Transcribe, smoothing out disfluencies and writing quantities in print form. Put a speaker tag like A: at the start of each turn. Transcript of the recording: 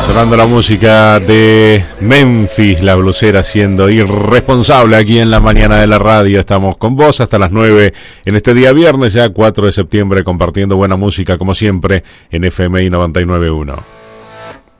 A: Sonando la música de Memphis, la blusera, siendo irresponsable aquí en la mañana de la radio. Estamos con vos hasta las 9 en este día viernes, ya 4 de septiembre, compartiendo buena música como siempre en FMI 99.1.